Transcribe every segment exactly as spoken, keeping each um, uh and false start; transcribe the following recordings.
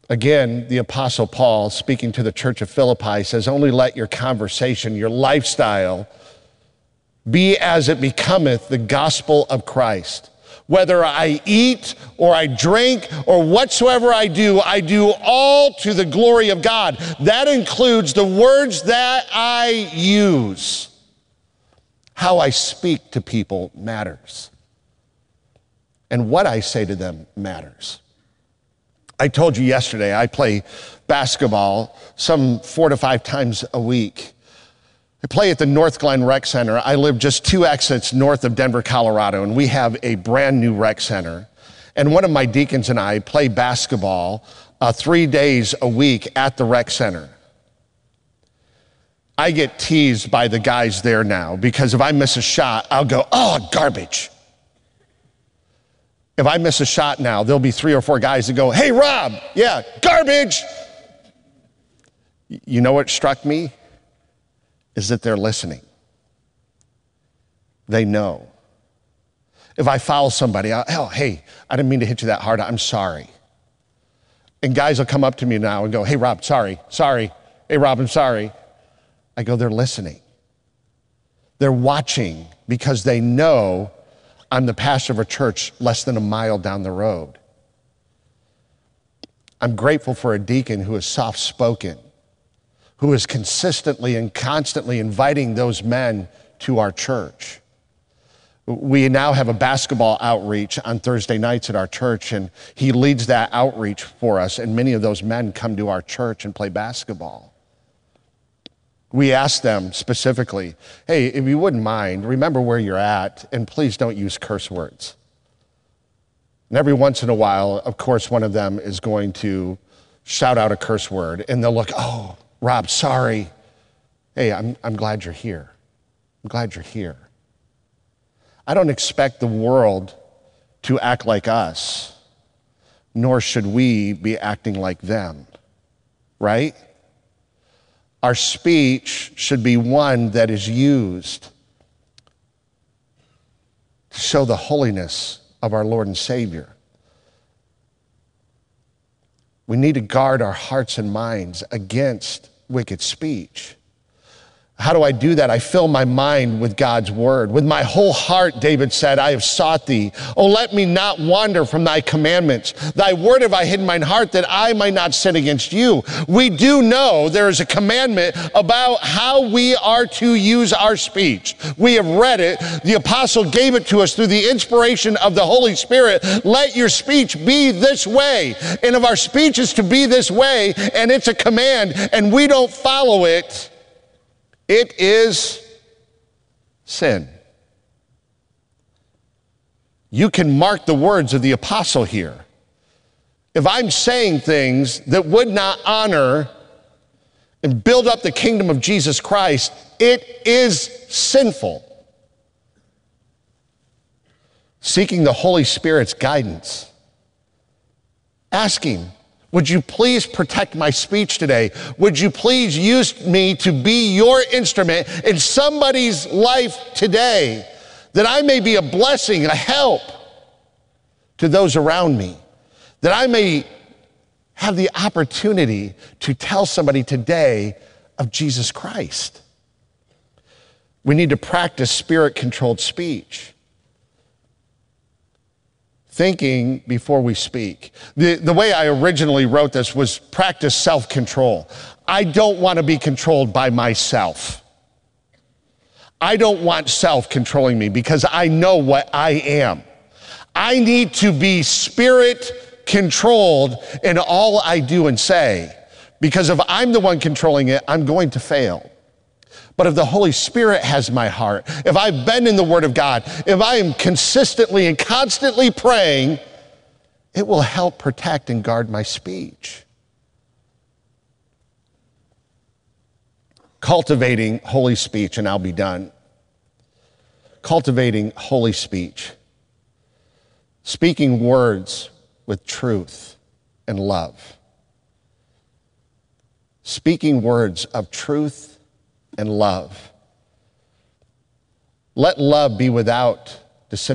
Again, the Apostle Paul, speaking to the church of Philippi, says, only let your conversation, your lifestyle, be as it becometh the gospel of Christ. Whether I eat or I drink or whatsoever I do, I do all to the glory of God. That includes the words that I use. How I speak to people matters. And what I say to them matters. I told you yesterday, I play basketball some four to five times a week. I play at the North Glen Rec Center. I live just two exits north of Denver, Colorado, and we have a brand new rec center. And one of my deacons and I play basketball uh, three days a week at the rec center. I get teased by the guys there now because if I miss a shot, I'll go, oh, garbage. If I miss a shot now, there'll be three or four guys that go, hey, Rob, yeah, garbage. You know what struck me? Is that they're listening. They know. If I foul somebody, I'll, oh, hey, I didn't mean to hit you that hard. I'm sorry. And guys will come up to me now and go, hey, Rob, sorry, sorry. Hey, Rob, I'm sorry. I go, they're listening. They're watching because they know I'm the pastor of a church less than a mile down the road. I'm grateful for a deacon who is soft-spoken, who is consistently and constantly inviting those men to our church. We now have a basketball outreach on Thursday nights at our church, and he leads that outreach for us, and many of those men come to our church and play basketball. We ask them specifically, hey, if you wouldn't mind, remember where you're at, and please don't use curse words. And every once in a while, of course, one of them is going to shout out a curse word, and they'll look, oh, Rob, sorry. Hey, I'm, I'm glad you're here. I'm glad you're here. I don't expect the world to act like us, nor should we be acting like them, right? Our speech should be one that is used to show the holiness of our Lord and Savior. We need to guard our hearts and minds against wicked speech. How do I do that? I fill my mind with God's word. With my whole heart, David said, I have sought thee. Oh, let me not wander from thy commandments. Thy word have I hid in mine heart that I might not sin against you. We do know there is a commandment about how we are to use our speech. We have read it. The apostle gave it to us through the inspiration of the Holy Spirit. Let your speech be this way. And if our speech is to be this way, and it's a command, and we don't follow it, it is sin. You can mark the words of the apostle here. If I'm saying things that would not honor and build up the kingdom of Jesus Christ, it is sinful. Seeking the Holy Spirit's guidance. Asking, would you please protect my speech today? Would you please use me to be your instrument in somebody's life today, that I may be a blessing, a help to those around me, that I may have the opportunity to tell somebody today of Jesus Christ. We need to practice spirit-controlled speech. Thinking before we speak. The, the way I originally wrote this was practice self-control. I don't want to be controlled by myself. I don't want self controlling me because I know what I am. I need to be spirit controlled in all I do and say, because if I'm the one controlling it, I'm going to fail. But if the Holy Spirit has my heart, if I've been in the Word of God, if I am consistently and constantly praying, it will help protect and guard my speech. Cultivating holy speech, and I'll be done. Cultivating holy speech. Speaking words with truth and love. Speaking words of truth and love. Let love be without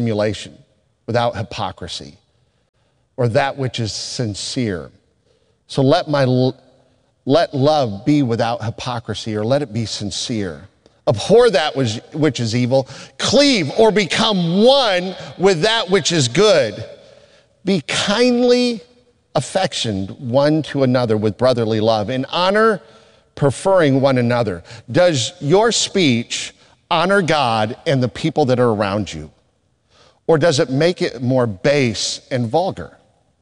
dissimulation, without hypocrisy, or that which is sincere. So let my let love be without hypocrisy, or let it be sincere. Abhor that which, which is evil. Cleave or become one with that which is good. Be kindly affectioned one to another with brotherly love, and honor, preferring one another. Does your speech honor God and the people that are around you? Or does it make it more base and vulgar?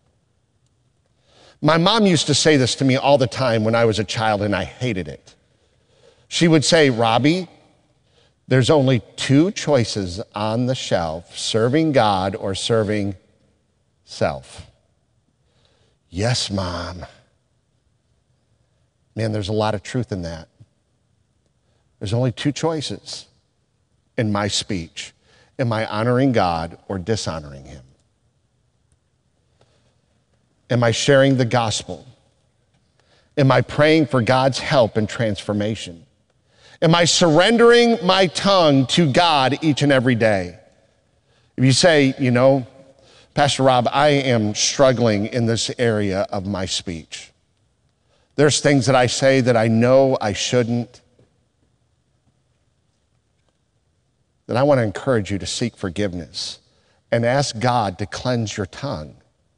My mom used to say this to me all the time when I was a child, and I hated it. She would say, Robbie, there's only two choices on the shelf, serving God or serving self. Yes, Mom. Man, there's a lot of truth in that. There's only two choices in my speech. Am I honoring God or dishonoring him? Am I sharing the gospel? Am I praying for God's help and transformation? Am I surrendering my tongue to God each and every day? If you say, you know, Pastor Rob, I am struggling in this area of my speech. There's things that I say that I know I shouldn't. Then I want to encourage you to seek forgiveness and ask God to cleanse your tongue.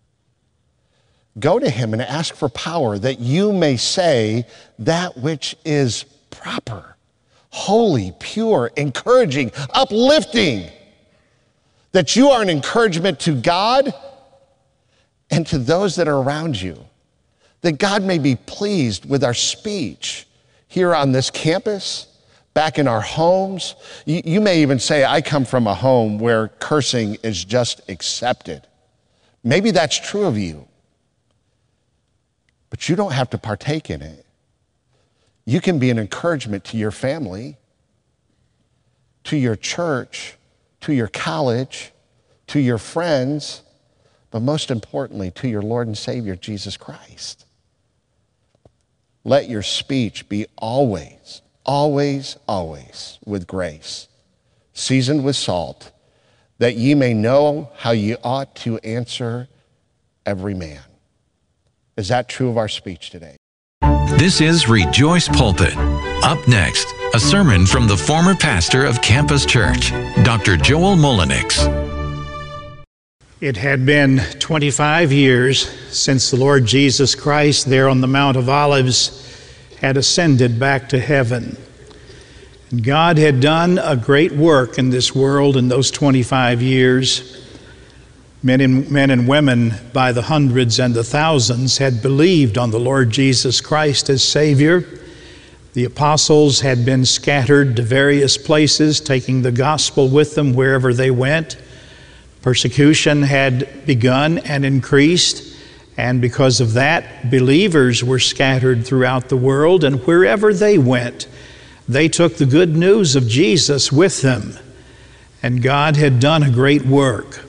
Go to him and ask for power that you may say that which is proper, holy, pure, encouraging, uplifting. That you are an encouragement to God and to those that are around you. That God may be pleased with our speech here on this campus, back in our homes. You, you may even say, I come from a home where cursing is just accepted. Maybe that's true of you. But you don't have to partake in it. You can be an encouragement to your family, to your church, to your college, to your friends, but most importantly, to your Lord and Savior, Jesus Christ. Let your speech be always, always, always with grace, seasoned with salt, that ye may know how ye ought to answer every man. Is that true of our speech today? This is Rejoice Pulpit. Up next, a sermon from the former pastor of Campus Church, Doctor Joel Mullenix. It had been twenty-five years since the Lord Jesus Christ there on the Mount of Olives had ascended back to heaven. And God had done a great work in this world in those twenty-five years. Men and, men and women by the hundreds and the thousands had believed on the Lord Jesus Christ as Savior. The apostles had been scattered to various places, taking the gospel with them wherever they went. Persecution had begun and increased, and because of that, believers were scattered throughout the world, and wherever they went, they took the good news of Jesus with them. And God had done a great work.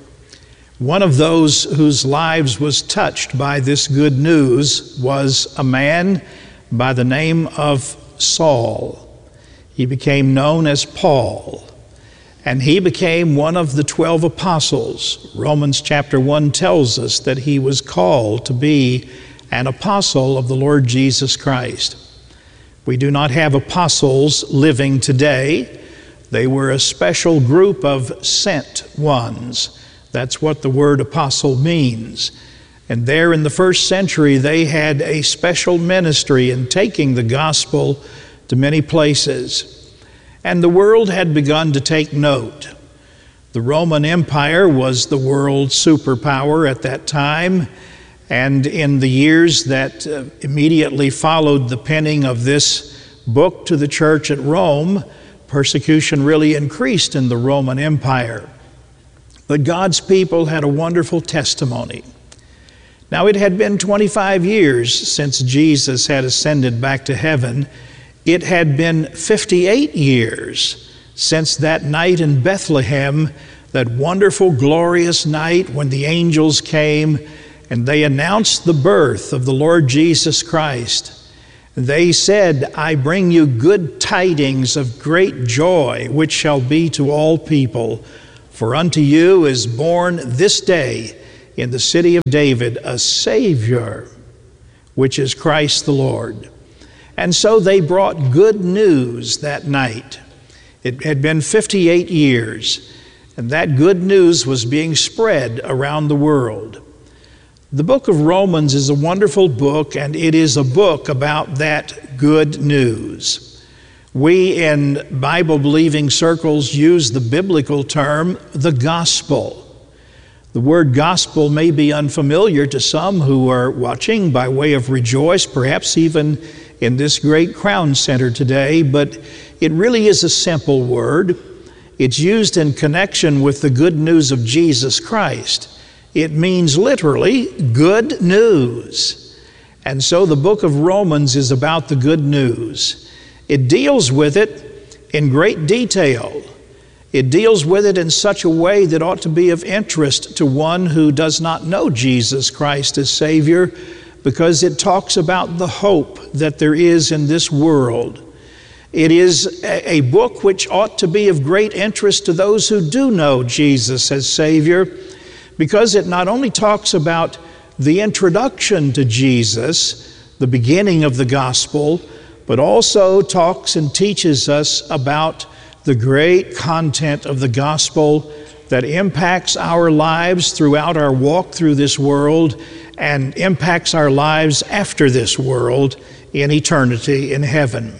One of those whose lives was touched by this good news was a man by the name of Saul. He became known as Paul, and he became one of the twelve apostles. Romans chapter one tells us that he was called to be an apostle of the Lord Jesus Christ. We do not have apostles living today. They were a special group of sent ones. That's what the word apostle means. And there in the first century, they had a special ministry in taking the gospel to many places. And the world had begun to take note. The Roman Empire was the world superpower at that time. And in the years that uh, immediately followed the penning of this book to the church at Rome, persecution really increased in the Roman Empire. But God's people had a wonderful testimony. Now, it had been twenty-five years since Jesus had ascended back to heaven. It had been fifty-eight years since that night in Bethlehem, that wonderful, glorious night when the angels came and they announced the birth of the Lord Jesus Christ. They said, I bring you good tidings of great joy, which shall be to all people. For unto you is born this day in the city of David a Savior, which is Christ the Lord. And so they brought good news that night. It had been fifty-eight years, and that good news was being spread around the world. The book of Romans is a wonderful book, and it is a book about that good news. We in Bible-believing circles use the biblical term, the gospel. The word gospel may be unfamiliar to some who are watching by way of Rejoice, perhaps even in this great Crown Center today, but it really is a simple word. It's used in connection with the good news of Jesus Christ. It means literally good news. And so the book of Romans is about the good news. It deals with it in great detail. It deals with it in such a way that ought to be of interest to one who does not know Jesus Christ as Savior, because it talks about the hope that there is in this world. It is a book which ought to be of great interest to those who do know Jesus as Savior, because it not only talks about the introduction to Jesus, the beginning of the gospel, but also talks and teaches us about the great content of the gospel that impacts our lives throughout our walk through this world and impacts our lives after this world in eternity in heaven.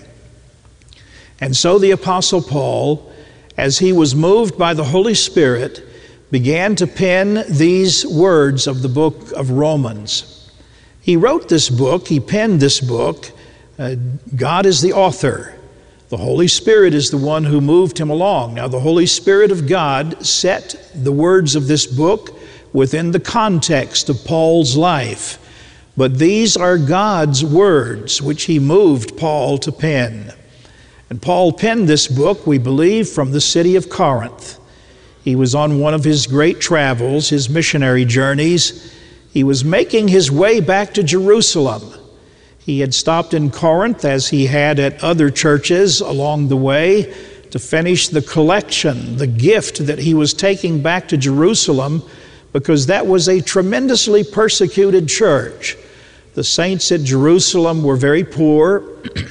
And so the Apostle Paul, as he was moved by the Holy Spirit, began to pen these words of the book of Romans. He wrote this book, he penned this book. Uh, God is the author. The Holy Spirit is the one who moved him along. Now, the Holy Spirit of God set the words of this book within the context of Paul's life. But these are God's words which he moved Paul to pen. And Paul penned this book, we believe, from the city of Corinth. He was on one of his great travels, his missionary journeys. He was making his way back to Jerusalem. He had stopped in Corinth, as he had at other churches along the way, to finish the collection, the gift that he was taking back to Jerusalem, because that was a tremendously persecuted church. The saints at Jerusalem were very poor.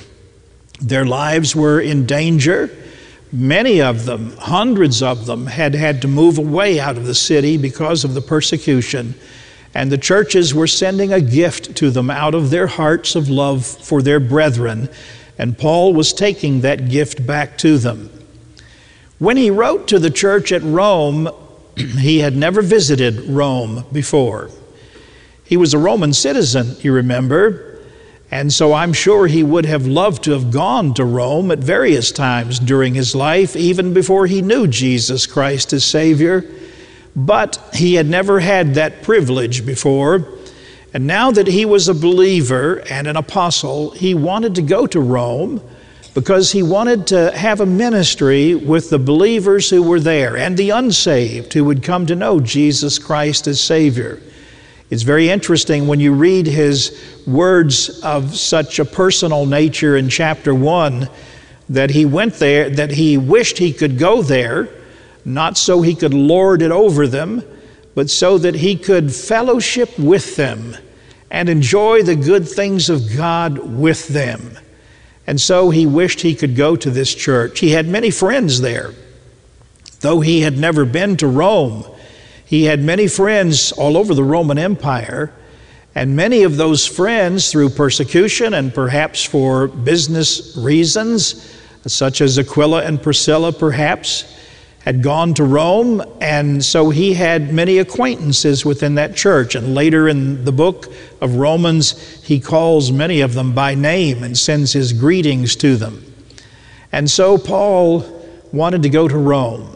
Their lives were in danger. Many of them, hundreds of them, had had to move away out of the city because of the persecution. And the churches were sending a gift to them out of their hearts of love for their brethren. And Paul was taking that gift back to them. When he wrote to the church at Rome, he had never visited Rome before. He was a Roman citizen, you remember. And so I'm sure he would have loved to have gone to Rome at various times during his life, even before he knew Jesus Christ as Savior. But he had never had that privilege before. And now that he was a believer and an apostle, he wanted to go to Rome because he wanted to have a ministry with the believers who were there and the unsaved who would come to know Jesus Christ as Savior. It's very interesting when you read his words of such a personal nature in chapter one, that he went there, that he wished he could go there, not so he could lord it over them, but so that he could fellowship with them and enjoy the good things of God with them. And so he wished he could go to this church. He had many friends there. Though he had never been to Rome, he had many friends all over the Roman Empire, and many of those friends, through persecution and perhaps for business reasons, such as Aquila and Priscilla perhaps, had gone to Rome, and so he had many acquaintances within that church. And later in the book of Romans, he calls many of them by name and sends his greetings to them. And so Paul wanted to go to Rome.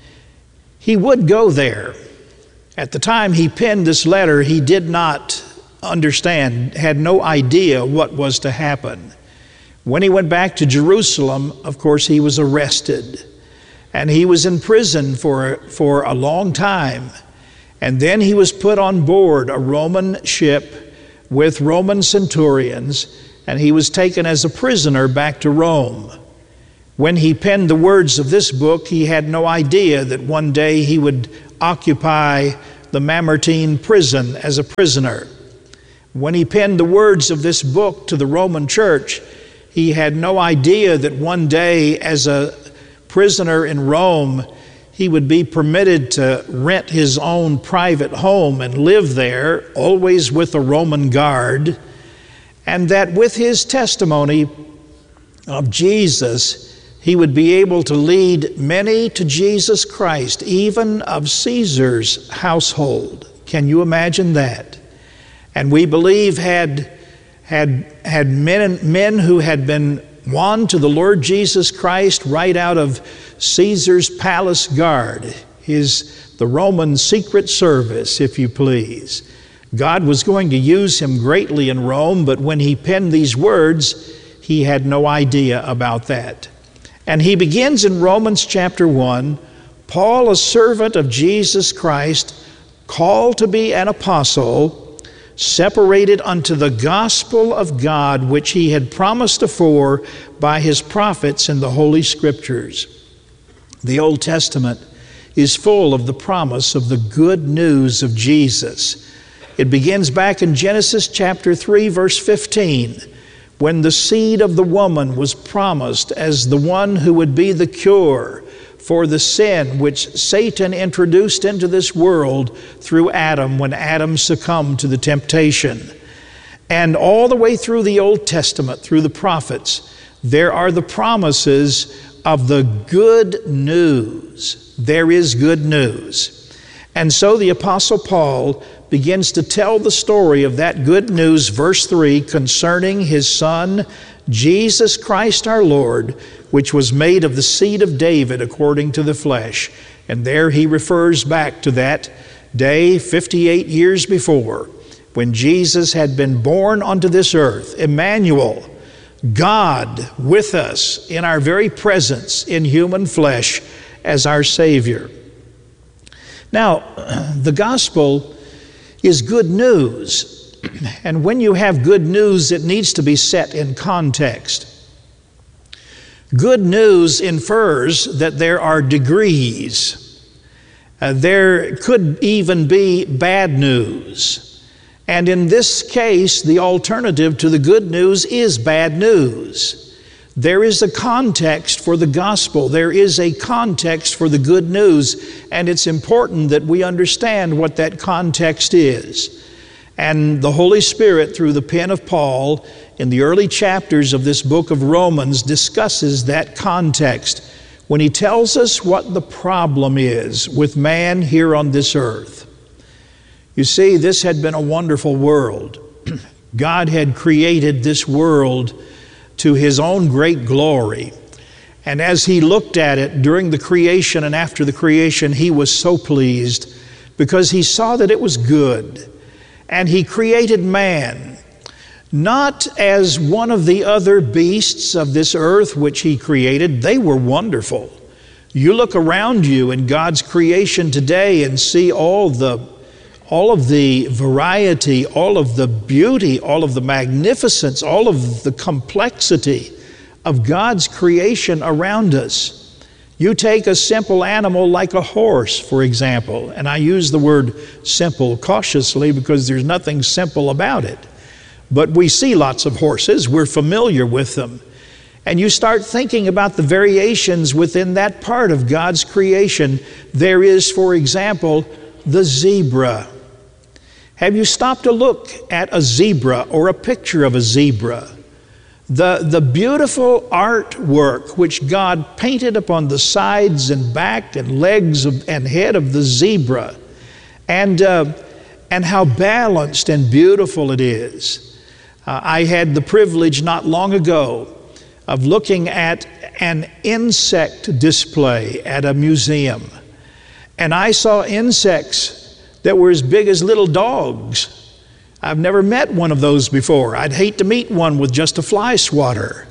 He would go there. At the time he penned this letter, he did not understand, had no idea what was to happen. When he went back to Jerusalem, of course, he was arrested. And he was in prison for, for a long time. And then he was put on board a Roman ship with Roman centurions, and he was taken as a prisoner back to Rome. When he penned the words of this book, he had no idea that one day he would occupy the Mamertine prison as a prisoner. When he penned the words of this book to the Roman church, he had no idea that one day, as a prisoner in Rome, he would be permitted to rent his own private home and live there, always with a Roman guard, and that with his testimony of Jesus, he would be able to lead many to Jesus Christ, even of Caesar's household. Can you imagine that? And we believe had, had, had men, men who had been won to the Lord Jesus Christ right out of Caesar's palace guard, his, the Roman secret service, if you please. God was going to use him greatly in Rome, but when he penned these words, he had no idea about that. And he begins in Romans chapter one, Paul, a servant of Jesus Christ, called to be an apostle, separated unto the gospel of God, which he had promised afore by his prophets in the Holy Scriptures. The Old Testament is full of the promise of the good news of Jesus. It begins back in Genesis chapter three, verse fifteen, when the seed of the woman was promised as the one who would be the cure for the sin which Satan introduced into this world through Adam when Adam succumbed to the temptation. And all the way through the Old Testament, through the prophets, there are the promises of the good news. There is good news. And so the Apostle Paul begins to tell the story of that good news, verse three, concerning his Son, Jesus Christ our Lord, which was made of the seed of David according to the flesh. And there he refers back to that day fifty-eight years before, when Jesus had been born unto this earth, Emmanuel, God with us in our very presence in human flesh as our Savior. Now, the gospel is good news. And when you have good news, it needs to be set in context. Good news infers that there are degrees. Uh, there could even be bad news. And in this case, the alternative to the good news is bad news. There is a context for the gospel. There is a context for the good news. And it's important that we understand what that context is. And the Holy Spirit, through the pen of Paul, in the early chapters of this book of Romans, discusses that context when he tells us what the problem is with man here on this earth. You see, this had been a wonderful world. God had created this world to his own great glory. And as he looked at it during the creation and after the creation, he was so pleased because he saw that it was good. And he created man, not as one of the other beasts of this earth which he created. They were wonderful. You look around you in God's creation today and see all the, all of the variety, all of the beauty, all of the magnificence, all of the complexity of God's creation around us. You take a simple animal like a horse, for example, and I use the word simple cautiously because there's nothing simple about it. But we see lots of horses, we're familiar with them. And you start thinking about the variations within that part of God's creation. There is, for example, the zebra. Have you stopped to look at a zebra or a picture of a zebra? The, the beautiful artwork which God painted upon the sides and back and legs of, and head of the zebra, and, uh, and how balanced and beautiful it is. Uh, I had the privilege not long ago of looking at an insect display at a museum, and I saw insects that were as big as little dogs. I've never met one of those before. I'd hate to meet one with just a fly swatter.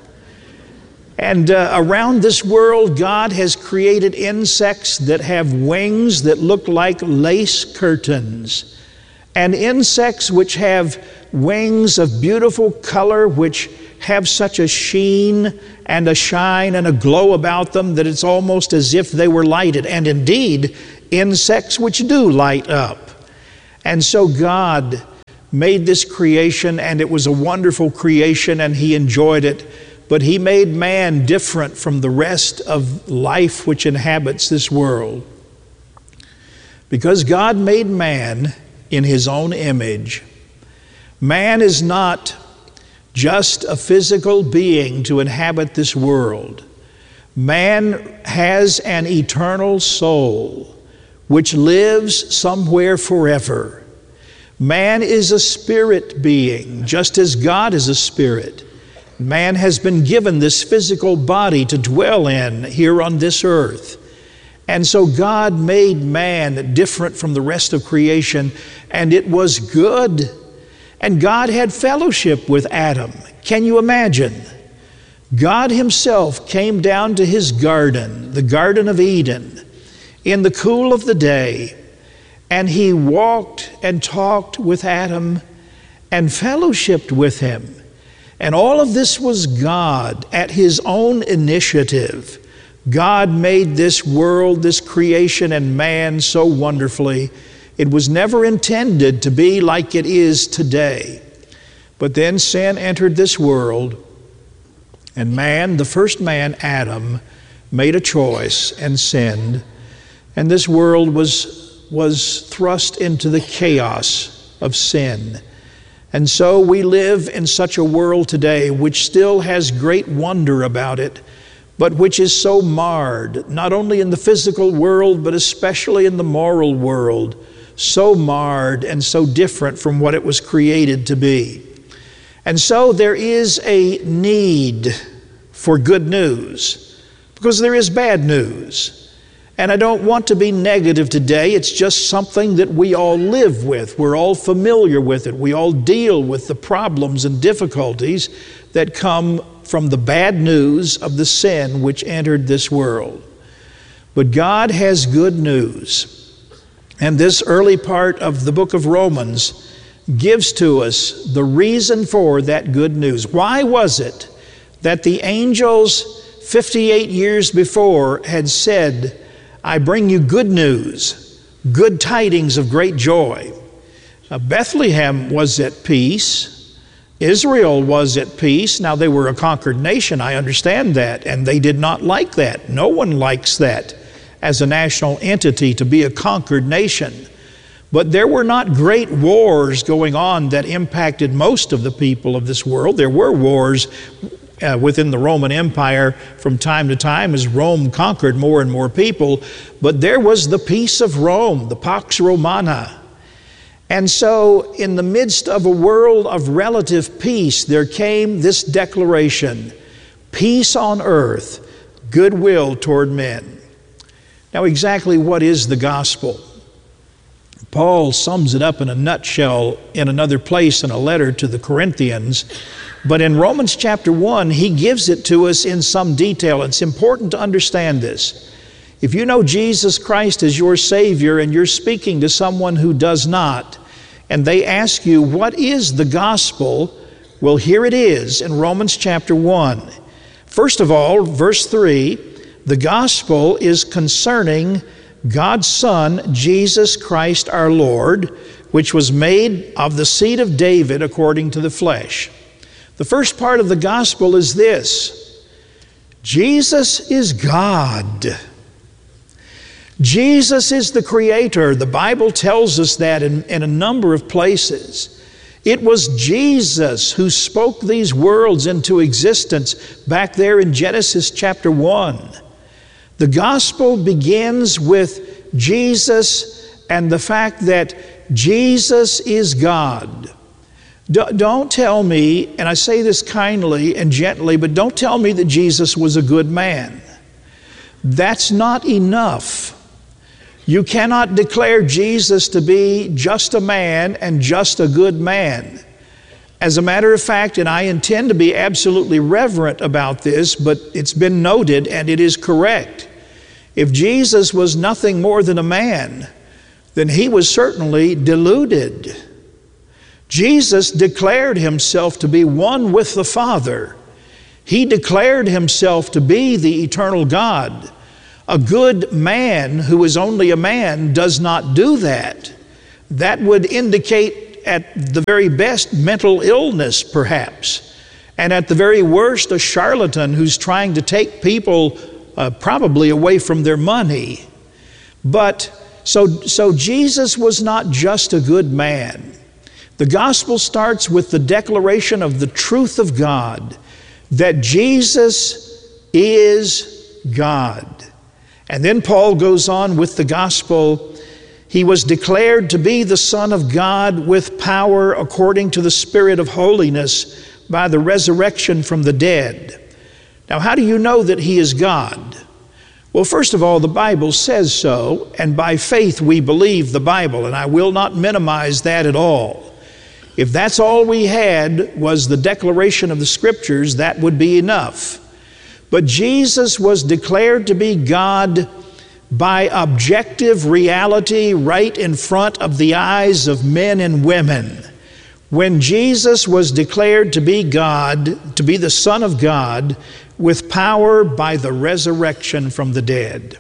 And uh, around this world, God has created insects that have wings that look like lace curtains, and insects which have wings of beautiful color, which have such a sheen and a shine and a glow about them that it's almost as if they were lighted. And indeed, insects which do light up. And so God made this creation, and it was a wonderful creation, and He enjoyed it. But He made man different from the rest of life which inhabits this world. Because God made man in His own image, man is not just a physical being to inhabit this world. Man has an eternal soul which lives somewhere forever. Man is a spirit being, just as God is a spirit. Man has been given this physical body to dwell in here on this earth. And so God made man different from the rest of creation, and it was good. And God had fellowship with Adam. Can you imagine? God Himself came down to His garden, the Garden of Eden, in the cool of the day, and He walked and talked with Adam and fellowshiped with him. And all of this was God at His own initiative. God made this world, this creation, and man so wonderfully. It was never intended to be like it is today. But then sin entered this world, and man, the first man, Adam, made a choice and sinned. And this world was, was thrust into the chaos of sin. And so we live in such a world today which still has great wonder about it, but which is so marred, not only in the physical world, but especially in the moral world, so marred and so different from what it was created to be. And so there is a need for good news, because there is bad news. And I don't want to be negative today. It's just something that we all live with. We're all familiar with it. We all deal with the problems and difficulties that come from the bad news of the sin which entered this world. But God has good news. And this early part of the book of Romans gives to us the reason for that good news. Why was it that the angels fifty-eight years before had said, I bring you good news, good tidings of great joy? Now, Bethlehem was at peace. Israel was at peace. Now, they were a conquered nation, I understand that, and they did not like that. No one likes that as a national entity, to be a conquered nation. But there were not great wars going on that impacted most of the people of this world. There were wars uh, within the Roman Empire from time to time as Rome conquered more and more people. But there was the peace of Rome, the Pax Romana. And so in the midst of a world of relative peace, there came this declaration: peace on earth, goodwill toward men. Now, exactly what is the gospel? Paul sums it up in a nutshell in another place in a letter to the Corinthians. But in Romans chapter one, he gives it to us in some detail. It's important to understand this. If you know Jesus Christ as your Savior and you're speaking to someone who does not, and they ask you, what is the gospel? Well, here it is in Romans chapter one. First of all, verse three, the gospel is concerning God's Son, Jesus Christ our Lord, which was made of the seed of David according to the flesh. The first part of the gospel is this: Jesus is God. Jesus is the Creator. The Bible tells us that in, in a number of places. It was Jesus who spoke these worlds into existence back there in Genesis chapter one. The gospel begins with Jesus and the fact that Jesus is God. D- don't tell me, and I say this kindly and gently, but don't tell me that Jesus was a good man. That's not enough. You cannot declare Jesus to be just a man and just a good man. As a matter of fact, and I intend to be absolutely reverent about this, but it's been noted and it is correct. If Jesus was nothing more than a man, then he was certainly deluded. Jesus declared himself to be one with the Father. He declared himself to be the eternal God. A good man who is only a man does not do that. That would indicate at the very best, mental illness, perhaps, and at the very worst, a charlatan who's trying to take people uh, probably away from their money. But so, so Jesus was not just a good man. The gospel starts with the declaration of the truth of God, that Jesus is God. And then Paul goes on with the gospel. He was declared to be the Son of God with power according to the Spirit of holiness by the resurrection from the dead. Now, how do you know that He is God? Well, first of all, the Bible says so, and by faith we believe the Bible, and I will not minimize that at all. If that's all we had was the declaration of the Scriptures, that would be enough. But Jesus was declared to be God by objective reality right in front of the eyes of men and women. When Jesus was declared to be God, to be the Son of God, with power by the resurrection from the dead.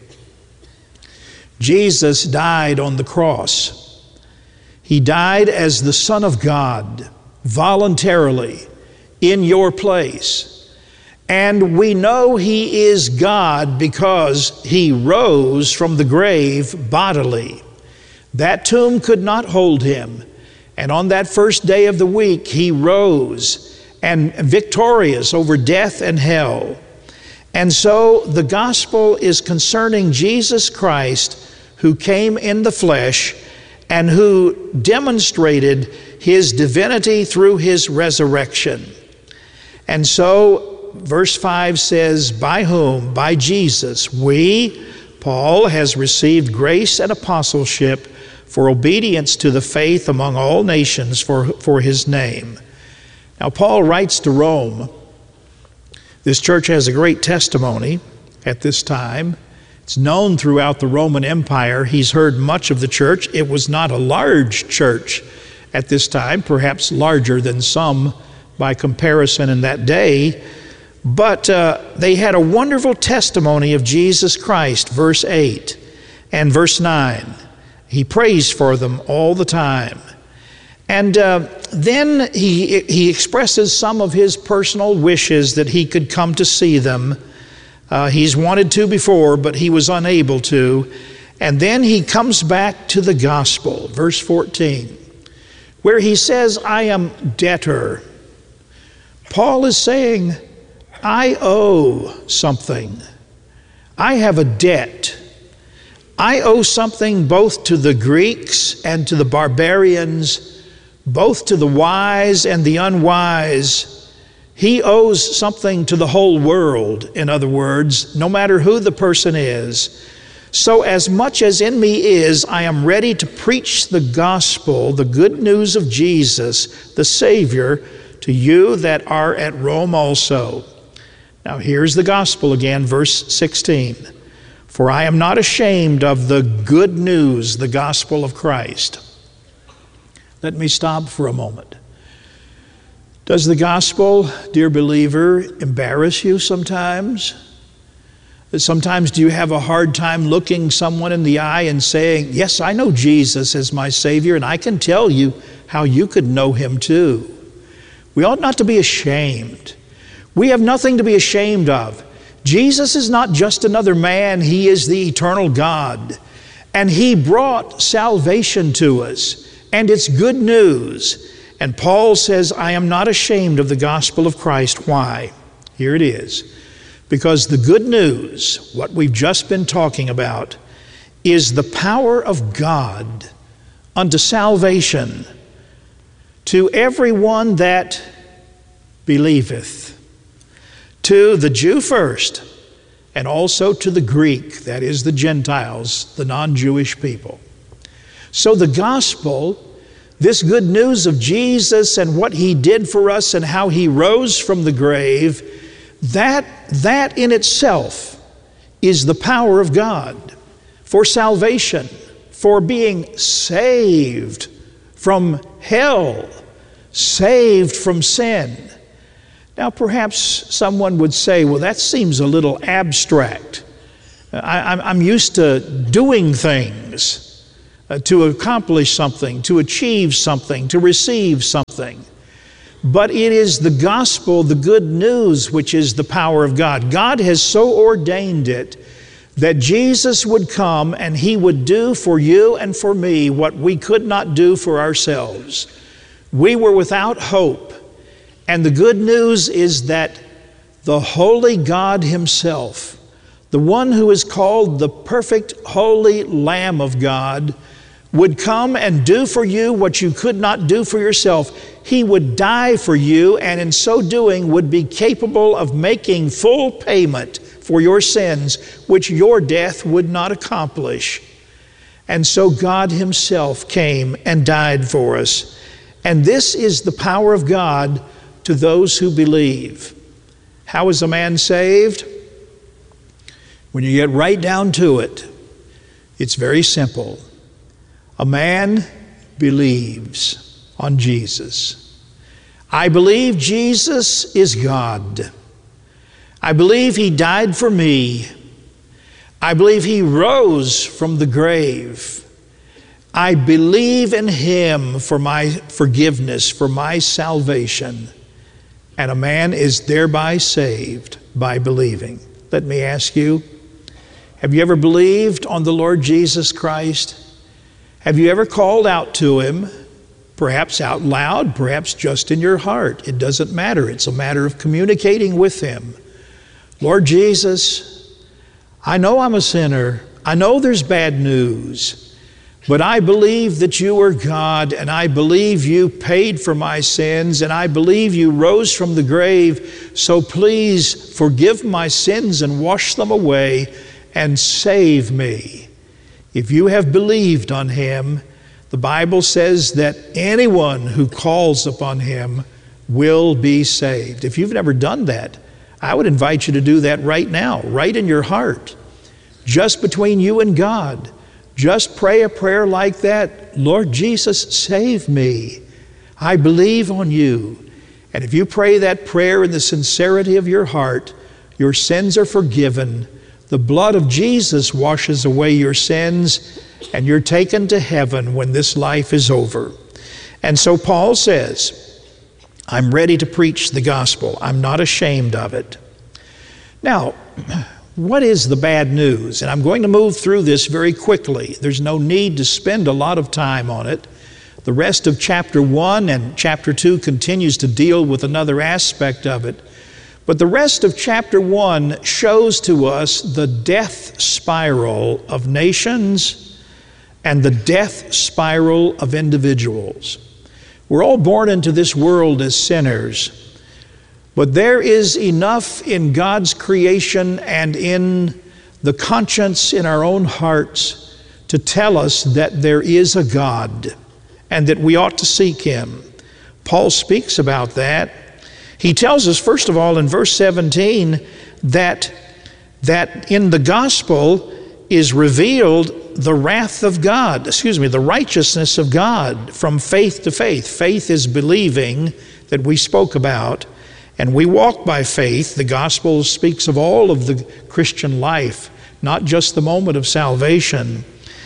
Jesus died on the cross. He died as the Son of God, voluntarily, in your place. And we know He is God because He rose from the grave bodily. That tomb could not hold Him. And on that first day of the week, He rose and victorious over death and hell. And so the gospel is concerning Jesus Christ, who came in the flesh and who demonstrated His divinity through His resurrection. And so verse five says, by whom? By Jesus, we, Paul, has received grace and apostleship for obedience to the faith among all nations for, for His name. Now, Paul writes to Rome. This church has a great testimony at this time. It's known throughout the Roman Empire. He's heard much of the church. It was not a large church at this time, perhaps larger than some by comparison in that day. But uh, they had a wonderful testimony of Jesus Christ, verse eight and verse nine. He prays for them all the time. And uh, then he, he expresses some of his personal wishes that he could come to see them. Uh, he's wanted to before, but he was unable to. And then he comes back to the gospel, verse fourteen, where he says, I am debtor. Paul is saying, I owe something. I have a debt. I owe something both to the Greeks and to the barbarians, both to the wise and the unwise. He owes something to the whole world, in other words, no matter who the person is. So as much as in me is, I am ready to preach the gospel, the good news of Jesus, the Savior, to you that are at Rome also. Now here's the gospel again, verse sixteen. For I am not ashamed of the good news, the gospel of Christ. Let me stop for a moment. Does the gospel, dear believer, embarrass you sometimes? Sometimes do you have a hard time looking someone in the eye and saying, yes, I know Jesus as my Savior, and I can tell you how you could know Him too. We ought not to be ashamed. We have nothing to be ashamed of. Jesus is not just another man. He is the eternal God. And He brought salvation to us. And it's good news. And Paul says, I am not ashamed of the gospel of Christ. Why? Here it is. Because the good news, what we've just been talking about, is the power of God unto salvation to everyone that believeth. To the Jew first, and also to the Greek, that is the Gentiles, the non-Jewish people. So the gospel, this good news of Jesus and what He did for us and how He rose from the grave, that, that in itself is the power of God for salvation, for being saved from hell, saved from sin. Now perhaps someone would say, well, that seems a little abstract. I, I'm used to doing things. uh, to accomplish something, to achieve something, to receive something. But it is the gospel, the good news, which is the power of God. God has so ordained it that Jesus would come and He would do for you and for me what we could not do for ourselves. We were without hope. And the good news is that the holy God Himself, the one who is called the perfect holy Lamb of God, would come and do for you what you could not do for yourself. He would die for you, and in so doing would be capable of making full payment for your sins, which your death would not accomplish. And so God Himself came and died for us. And this is the power of God to those who believe. How is a man saved? When you get right down to it, it's very simple. A man believes on Jesus. I believe Jesus is God. I believe He died for me. I believe He rose from the grave. I believe in Him for my forgiveness, for my salvation. And a man is thereby saved by believing. Let me ask you, have you ever believed on the Lord Jesus Christ? Have you ever called out to Him, perhaps out loud, perhaps just in your heart? It doesn't matter. It's a matter of communicating with Him. Lord Jesus, I know I'm a sinner. I know there's bad news. But I believe that You are God, and I believe You paid for my sins, and I believe You rose from the grave. So please forgive my sins and wash them away and save me. If you have believed on Him, the Bible says that anyone who calls upon Him will be saved. If you've never done that, I would invite you to do that right now, right in your heart, just between you and God. Just pray a prayer like that. Lord Jesus, save me. I believe on You. And if you pray that prayer in the sincerity of your heart, your sins are forgiven. The blood of Jesus washes away your sins, and you're taken to heaven when this life is over. And so Paul says, I'm ready to preach the gospel. I'm not ashamed of it. Now, what is the bad news? And I'm going to move through this very quickly. There's no need to spend a lot of time on it. The rest of chapter one and chapter two continues to deal with another aspect of it. But the rest of chapter one shows to us the death spiral of nations and the death spiral of individuals. We're all born into this world as sinners. But there is enough in God's creation and in the conscience in our own hearts to tell us that there is a God and that we ought to seek Him. Paul speaks about that. He tells us, first of all, in verse seventeen, that, that in the gospel is revealed the wrath of God, excuse me, the righteousness of God from faith to faith. Faith is believing that we spoke about. And we walk by faith. The gospel speaks of all of the Christian life, not just the moment of salvation.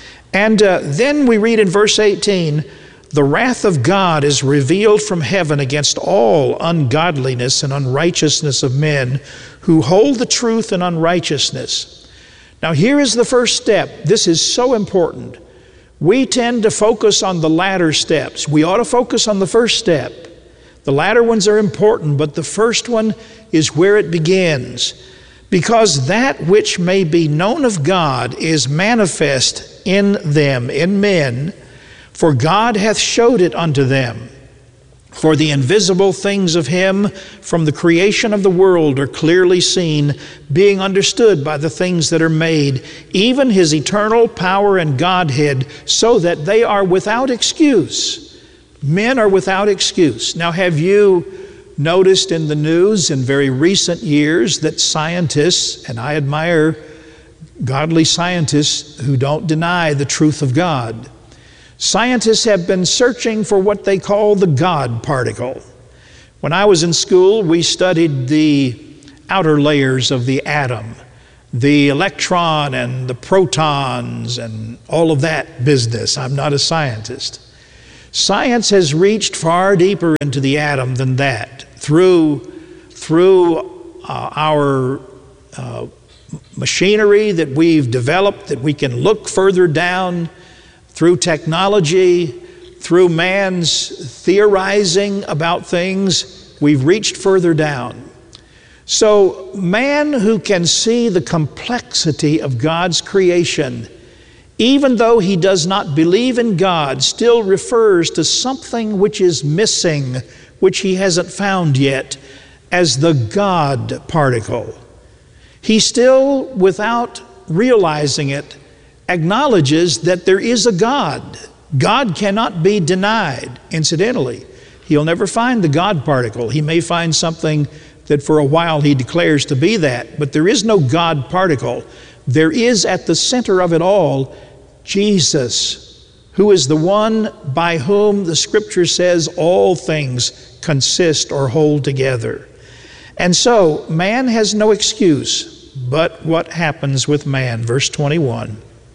And uh, then we read in verse eighteen, the wrath of God is revealed from heaven against all ungodliness and unrighteousness of men who hold the truth in unrighteousness. Now here is the first step. This is so important. We tend to focus on the latter steps. We ought to focus on the first step. The latter ones are important, but the first one is where it begins. Because that which may be known of God is manifest in them, in men, for God hath showed it unto them. For the invisible things of Him from the creation of the world are clearly seen, being understood by the things that are made, even His eternal power and Godhead, so that they are without excuse. Men are without excuse. Now, have you noticed in the news in very recent years that scientists, and I admire godly scientists who don't deny the truth of God, scientists have been searching for what they call the God particle. When I was in school, we studied the outer layers of the atom. the electron and the protons and all of that business. I'm not a scientist. Science has reached far deeper into the atom than that through, through uh, our uh, machinery that we've developed, that we can look further down, through technology, through man's theorizing about things. We've reached further down. So man who can see the complexity of God's creation, even though he does not believe in God, still refers to something which is missing, which he hasn't found yet, as the God particle. He still, without realizing it, acknowledges that there is a God. God cannot be denied. Incidentally, he'll never find the God particle. He may find something that for a while he declares to be that, but there is no God particle. There is at the center of it all Jesus, who is the one by whom the Scripture says all things consist or hold together. And so man has no excuse. But what happens with man? Verse twenty-one.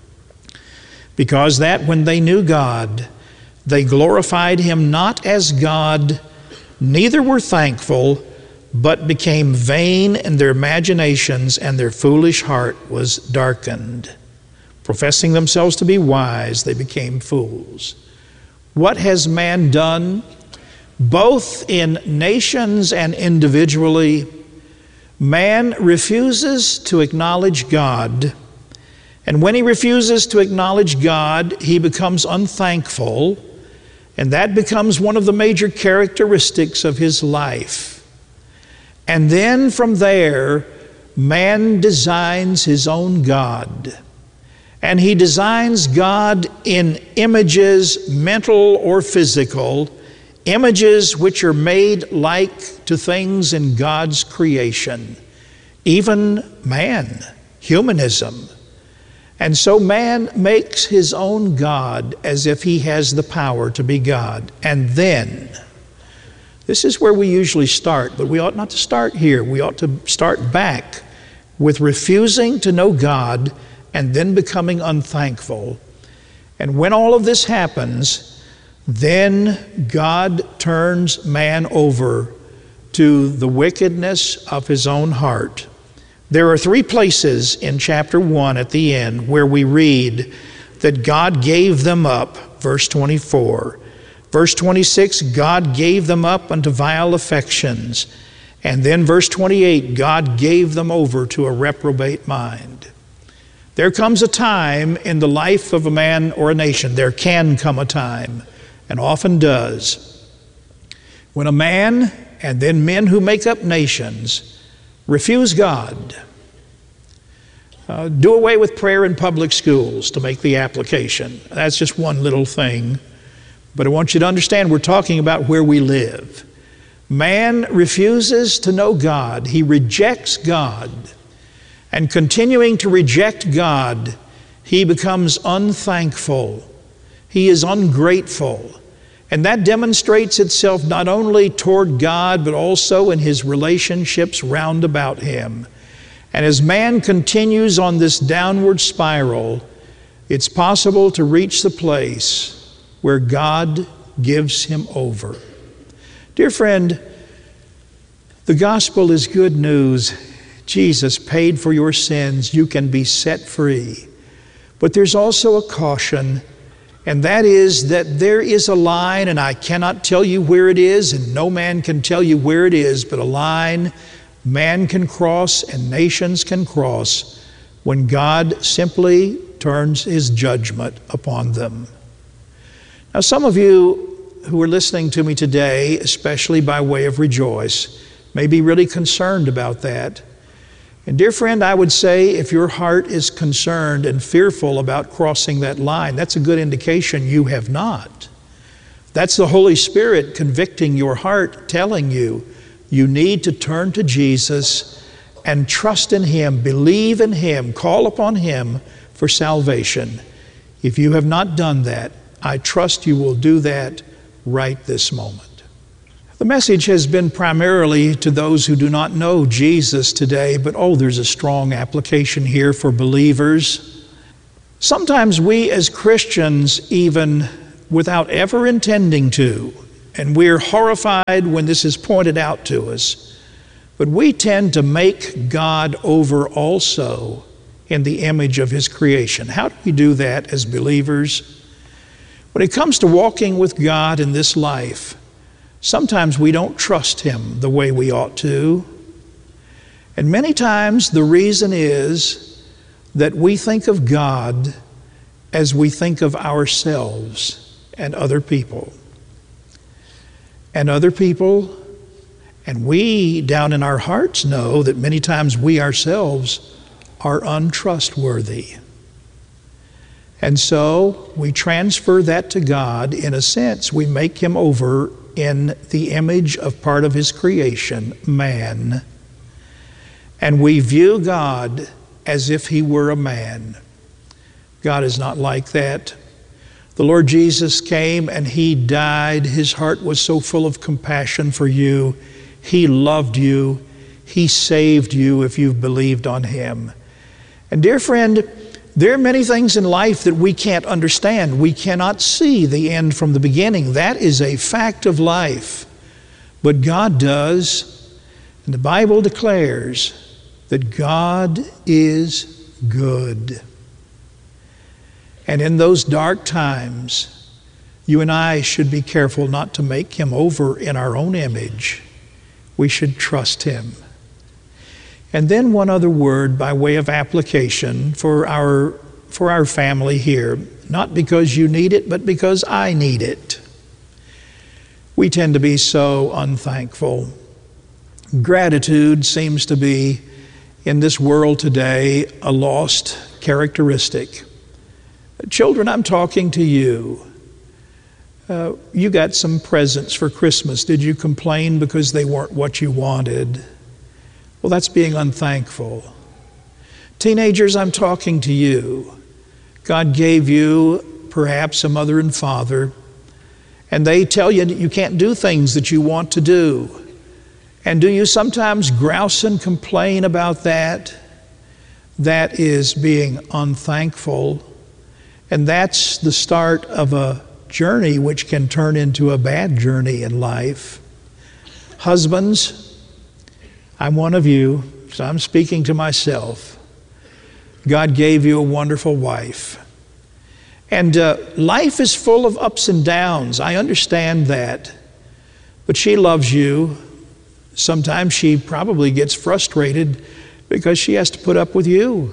Because that when they knew God, they glorified him not as God, neither were thankful, but became vain in their imaginations, and their foolish heart was darkened. Professing themselves to be wise, they became fools. What has man done? Both in nations and individually, man refuses to acknowledge God. And when he refuses to acknowledge God, he becomes unthankful, and that becomes one of the major characteristics of his life. And then from there, man designs his own God. And he designs God in images, mental or physical, images which are made like to things in God's creation, even man, humanism. And so man makes his own God as if he has the power to be God. And then, this is where we usually start, but we ought not to start here. We ought to start back with refusing to know God and then becoming unthankful. And when all of this happens, then God turns man over to the wickedness of his own heart. There are three places in chapter one at the end where we read that God gave them up, verse twenty-four. Verse twenty-six, God gave them up unto vile affections. And then verse twenty-eight, God gave them over to a reprobate mind. There comes a time in the life of a man or a nation, there can come a time, and often does, when a man and then men who make up nations refuse God. Uh, do away with prayer in public schools to make the application. That's just one little thing. But I want you to understand we're talking about where we live. Man refuses to know God. He rejects God. And continuing to reject God, he becomes unthankful. He is ungrateful. And that demonstrates itself not only toward God, but also in his relationships round about him. And as man continues on this downward spiral, it's possible to reach the place where God gives him over. Dear friend, the gospel is good news. Jesus paid for your sins. You can be set free. But there's also a caution, and that is that there is a line, and I cannot tell you where it is, and no man can tell you where it is, but a line man can cross and nations can cross when God simply turns his judgment upon them. Now, some of you who are listening to me today, especially by way of Rejoice, may be really concerned about that. And dear friend, I would say if your heart is concerned and fearful about crossing that line, that's a good indication you have not. That's the Holy Spirit convicting your heart, telling you you need to turn to Jesus and trust in him, believe in him, call upon him for salvation. If you have not done that, I trust you will do that right this moment. The message has been primarily to those who do not know Jesus today, but oh, there's a strong application here for believers. Sometimes we as Christians, even without ever intending to, and we're horrified when this is pointed out to us, but we tend to make God over also in the image of His creation. How do we do that as believers? When it comes to walking with God in this life, sometimes we don't trust Him the way we ought to. And many times the reason is that we think of God as we think of ourselves and other people. And other people, and we down in our hearts know that many times we ourselves are untrustworthy. And so we transfer that to God. In a sense, we make Him over in the image of part of His creation, man. And we view God as if He were a man. God is not like that. The Lord Jesus came and He died. His heart was so full of compassion for you. He loved you. He saved you if you've believed on Him. And dear friend, there are many things in life that we can't understand. We cannot see the end from the beginning. That is a fact of life. But God does. And the Bible declares that God is good. And in those dark times, you and I should be careful not to make Him over in our own image. We should trust Him. And then one other word by way of application for our, for our family here, not because you need it, but because I need it. We tend to be so unthankful. Gratitude seems to be, in this world today, a lost characteristic. Children, I'm talking to you. Uh, you got some presents for Christmas. Did you complain because they weren't what you wanted? Well, that's being unthankful. Teenagers, I'm talking to you. God gave you perhaps a mother and father, and they tell you that you can't do things that you want to do. And do you sometimes grouse and complain about that? That is being unthankful. And that's the start of a journey which can turn into a bad journey in life. Husbands, I'm one of you, so I'm speaking to myself. God gave you a wonderful wife. And uh, life is full of ups and downs. I understand that. But she loves you. Sometimes she probably gets frustrated because she has to put up with you.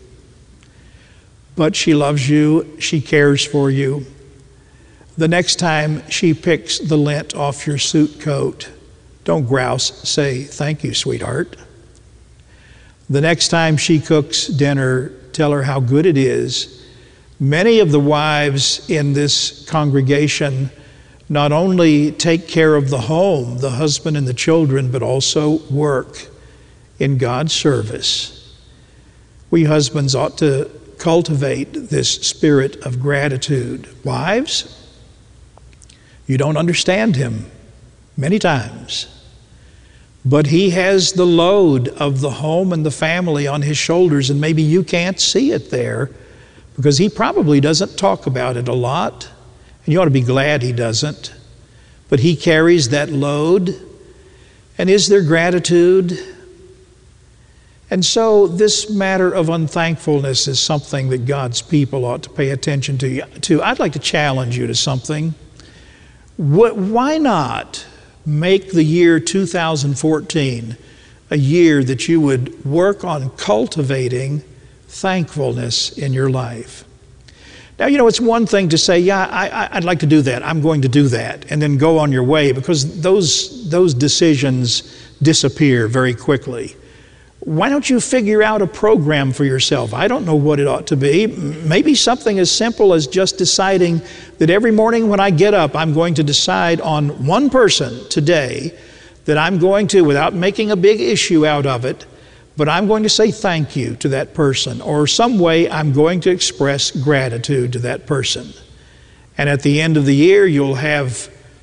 But she loves you. She cares for you. The next time she picks the lint off your suit coat, don't grouse. Say, "Thank you, sweetheart." The next time she cooks dinner, tell her how good it is. Many of the wives in this congregation not only take care of the home, the husband and the children, but also work in God's service. We husbands ought to cultivate this spirit of gratitude. Wives, you don't understand him many times, but he has the load of the home and the family on his shoulders, and maybe you can't see it there because he probably doesn't talk about it a lot, and you ought to be glad he doesn't. But he carries that load. And is there gratitude? And so this matter of unthankfulness is something that God's people ought to pay attention to. to. I'd like to challenge you to something. Why not make the year two thousand fourteen a year that you would work on cultivating thankfulness in your life? Now, you know, it's one thing to say, yeah, I, I'd like to do that. I'm going to do that, and then go on your way, because those, those decisions disappear very quickly. Why don't you figure out a program for yourself? I don't know what it ought to be. Maybe something as simple as just deciding that every morning when I get up, I'm going to decide on one person today that I'm going to, without making a big issue out of it, but I'm going to say thank you to that person, or some way I'm going to express gratitude to that person. And at the end of the year, you'll have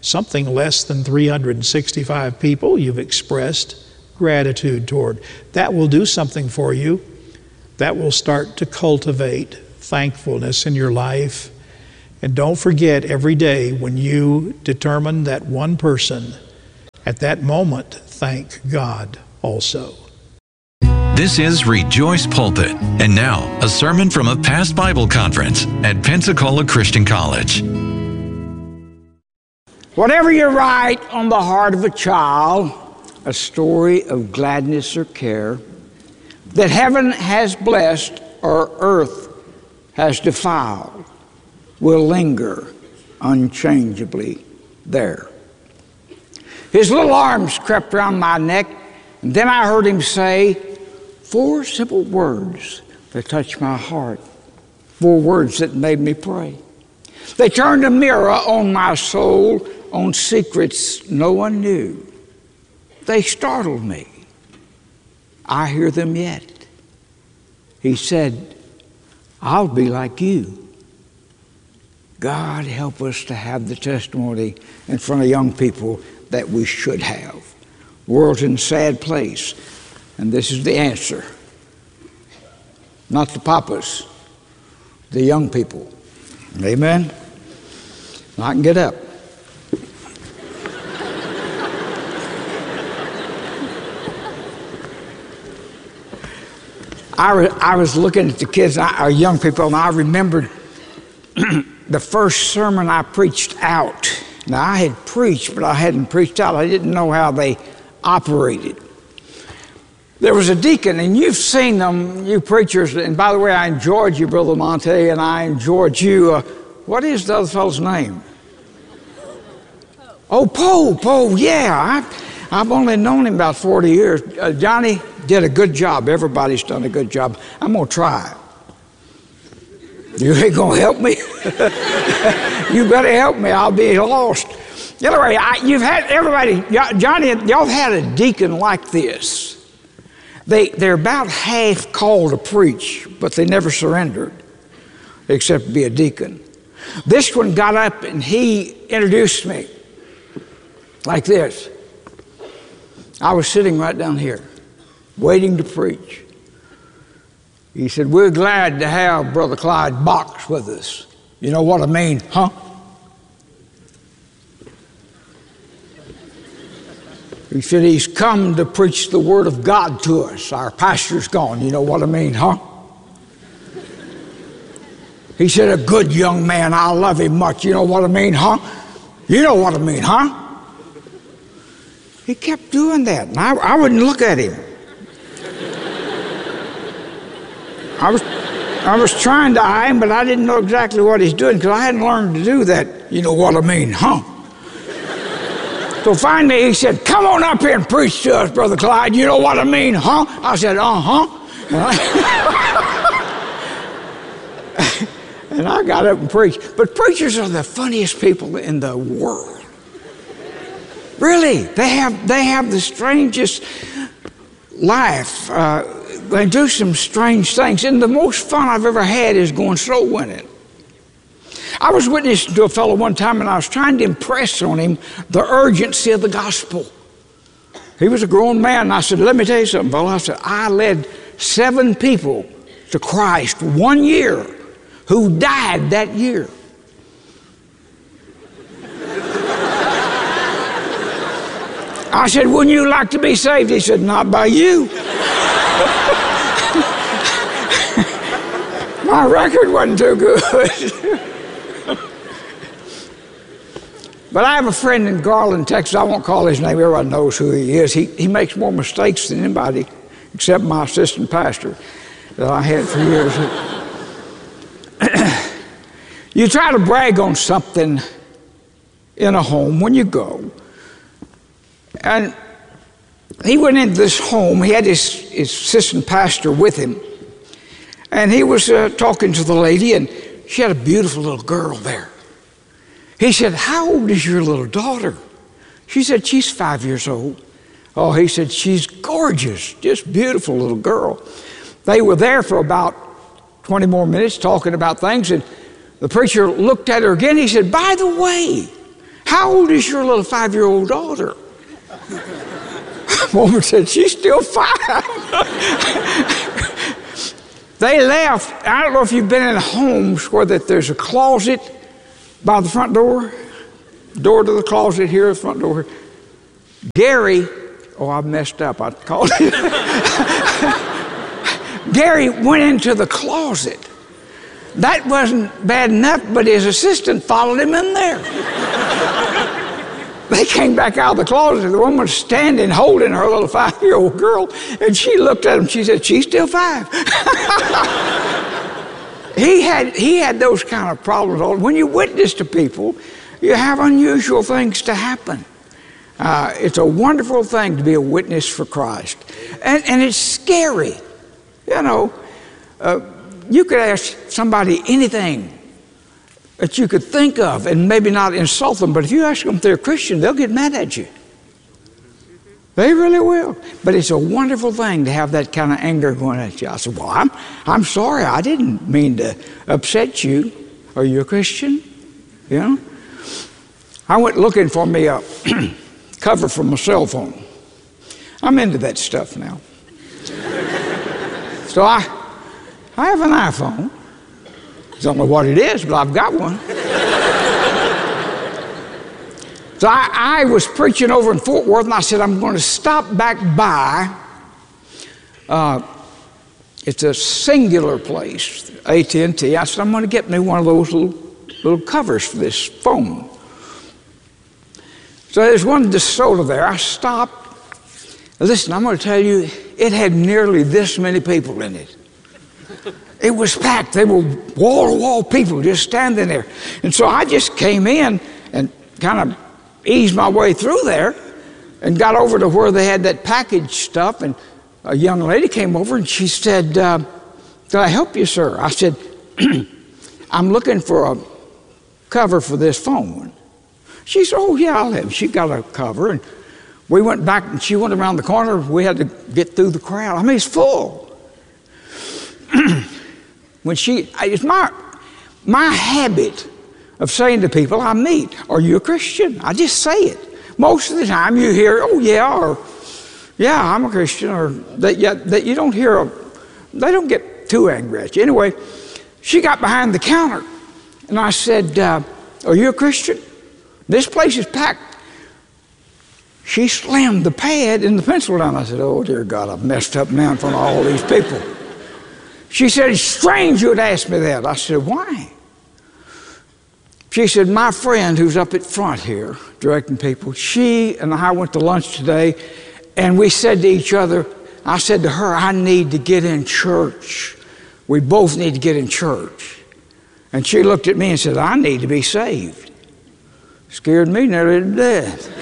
something less than three hundred sixty-five people you've expressed gratitude toward. That will do something for you. That will start to cultivate thankfulness in your life. And don't forget, every day when you determine that one person, at that moment, thank God also. This is Rejoice Pulpit. And now, a sermon from a past Bible conference at Pensacola Christian College. Whatever you write on the heart of a child, a story of gladness or care, that heaven has blessed or earth has defiled, will linger unchangeably there. His little arms crept round my neck, and then I heard him say four simple words that touched my heart, four words that made me pray. They turned a mirror on my soul, on secrets no one knew. They startled me. I hear them yet. He said, I'll be like you. God help us to have the testimony in front of young people that we should have. The world's in a sad place, and this is the answer. Not the papas, the young people. Amen? I can get up. I, I was looking at the kids, our young people, and I remembered the first sermon I preached out. Now, I had preached, but I hadn't preached out. I didn't know how they operated. There was a deacon, and you've seen them, you preachers, and by the way, I enjoyed you, Brother Monte, and I enjoyed you. Uh, what is the other fellow's name? Oh, Poe, Poe, yeah. I, I've only known him about forty years. Uh, Johnny did a good job. Everybody's done a good job. I'm going to try. You ain't going to help me? You better help me. I'll be lost. Anyway, I, you've had everybody, Johnny, y'all had a deacon like this. They, they're about half called to preach, but they never surrendered, except to be a deacon. This one got up and he introduced me like this. I was sitting right down here, waiting to preach. He said, we're glad to have Brother Clyde Box with us. You know what I mean, huh? He said, he's come to preach the Word of God to us. Our pastor's gone. You know what I mean, huh? He said, a good young man. I love him much. You know what I mean, huh? You know what I mean, huh? He kept doing that, and I, I wouldn't look at him. I was, I was trying to eye him, but I didn't know exactly what he's doing because I hadn't learned to do that. You know what I mean, huh? So finally he said, come on up here and preach to us, Brother Clyde. You know what I mean, huh? I said, uh-huh. And I got up and preached. But preachers are the funniest people in the world. Really, they have, they have the strangest life. Uh, they do some strange things. And the most fun I've ever had is going soul winning. I was witnessing to a fellow one time, and I was trying to impress on him the urgency of the gospel. He was a grown man, and I said, let me tell you something, fellow. I said, I led seven people to Christ one year who died that year. I said, wouldn't you like to be saved? He said, not by you. My record wasn't too good. But I have a friend in Garland, Texas. I won't call his name. Everybody knows who he is. He, he makes more mistakes than anybody except my assistant pastor that I had for years. You try to brag on something in a home when you go. And he went into this home. He had his, his assistant pastor with him. And he was uh, talking to the lady, and she had a beautiful little girl there. He said, how old is your little daughter? She said, she's five years old. Oh, he said, she's gorgeous, just beautiful little girl. They were there for about twenty more minutes talking about things, and the preacher looked at her again. He said, by the way, how old is your little five-year-old daughter? Woman said, she's still five. They left. I don't know if you've been in homes where that there's a closet by the front door, door to the closet here, the front door. Gary, oh, I messed up. I called it. Gary went into the closet. That wasn't bad enough, but his assistant followed him in there. They came back out of the closet. The woman was standing, holding her little five-year-old girl, and she looked at him. She said, she's still five. he had he had those kind of problems. When you witness to people, you have unusual things to happen. Uh, it's a wonderful thing to be a witness for Christ. And, and it's scary. You know, uh, you could ask somebody anything that you could think of and maybe not insult them, but if you ask them if they're a Christian, they'll get mad at you. They really will. But it's a wonderful thing to have that kind of anger going at you. I said, well, I'm, I'm sorry. I didn't mean to upset you. Are you a Christian? You know? I went looking for me a cover for my cell phone. I'm into that stuff now. So I, I have an iPhone. I don't know what it is, but I've got one. So I, I was preaching over in Fort Worth, and I said, I'm going to stop back by. Uh, it's a singular place, A T and T. I said, I'm going to get me one of those little, little covers for this phone. So there's one DeSoto there. I stopped. Listen, I'm going to tell you, it had nearly this many people in it. It was packed. They were wall-to-wall people just standing there. And so I just came in and kind of eased my way through there and got over to where they had that package stuff. And a young lady came over and she said, uh, can I help you, sir? I said, I'm looking for a cover for this phone. She said, oh, yeah, I'll have it. She got a cover. And we went back and she went around the corner. We had to get through the crowd. I mean, it's full. When she, it's my, my habit of saying to people I meet, are you a Christian? I just say it. Most of the time you hear, oh yeah, or yeah, I'm a Christian, or that, yeah, that you don't hear, a, they don't get too angry at you. Anyway, she got behind the counter and I said, uh, are you a Christian? This place is packed. She slammed the pad and the pencil down. I said, oh dear God, I've messed up now in front of all these people. She said, it's strange you would ask me that. I said, why? She said, my friend who's up at front here, directing people, she and I went to lunch today, and we said to each other, I said to her, I need to get in church. We both need to get in church. And she looked at me and said, I need to be saved. Scared me nearly to death.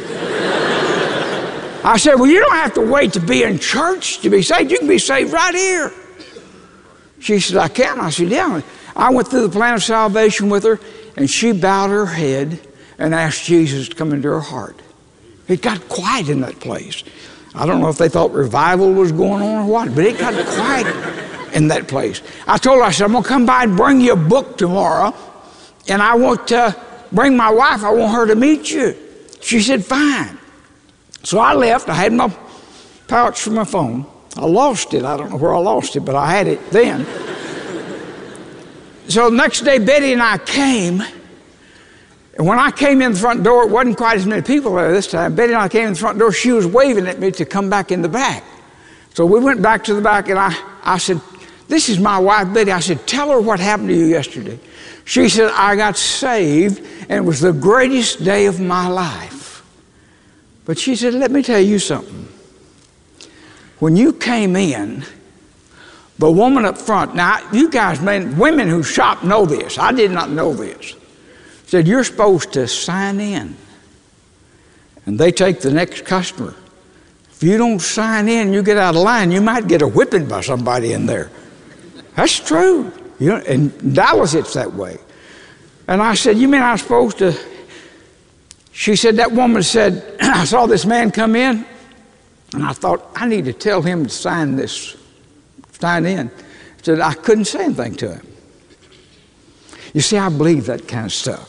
I said, well, you don't have to wait to be in church to be saved. You can be saved right here. She said, I can. I said, yeah. I went through the plan of salvation with her, and she bowed her head and asked Jesus to come into her heart. It got quiet in that place. I don't know if they thought revival was going on or what, but it got quiet in that place. I told her, I said, I'm going to come by and bring you a book tomorrow, and I want to bring my wife. I want her to meet you. She said, fine. So I left. I had my pouch for my phone. I lost it. I don't know where I lost it, but I had it then. So the next day, Betty and I came. And when I came in the front door, it wasn't quite as many people there this time. Betty and I came in the front door. She was waving at me to come back in the back. So we went back to the back, and I, I said, this is my wife, Betty. I said, tell her what happened to you yesterday. She said, I got saved, and it was the greatest day of my life. But she said, let me tell you something. When you came in, the woman up front, now you guys, men, women who shop know this. I did not know this. Said, you're supposed to sign in, and they take the next customer. If you don't sign in, you get out of line, you might get a whipping by somebody in there. That's true. You know, in Dallas, it's that way. And I said, you mean I'm supposed to? She said, that woman said, I saw this man come in, and I thought, I need to tell him to sign this, sign in. Said, I couldn't say anything to him. You see, I believe that kind of stuff.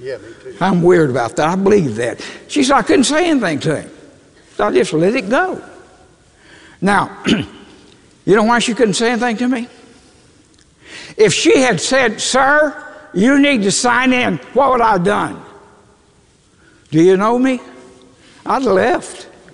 Yeah, me too. I'm weird about that. I believe that. She said I couldn't say anything to him. So I just let it go. Now, you know why she couldn't say anything to me? If she had said, sir, you need to sign in, what would I have done? Do you know me? I'd have left.